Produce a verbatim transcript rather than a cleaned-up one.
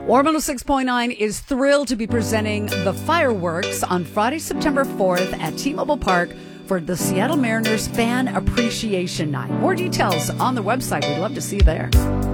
Warm one oh six point nine is thrilled to be presenting the fireworks on Friday, September fourth at T-Mobile Park for the Seattle Mariners Fan Appreciation Night. More details on the website. We'd love to see you there.